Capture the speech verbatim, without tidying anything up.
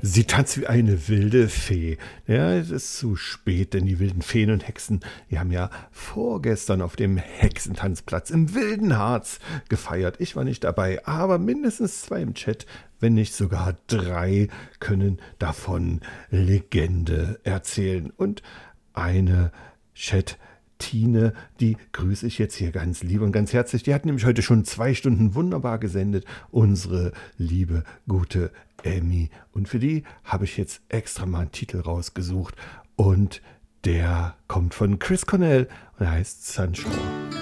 Sie tanzt wie eine wilde Fee. Ja, es ist zu spät, denn die wilden Feen und Hexen, die haben ja vorgestern auf dem Hexentanzplatz im wilden Harz gefeiert. Ich war nicht dabei, aber mindestens zwei im Chat, wenn nicht sogar drei, können davon Legende erzählen. Und eine Chat Tine, die grüße ich jetzt hier ganz lieb und ganz herzlich. Die hat nämlich heute schon zwei Stunden wunderbar gesendet, unsere liebe, gute Emmy. Und für die habe ich jetzt extra mal einen Titel rausgesucht und der kommt von Chris Cornell und er heißt Sunshine.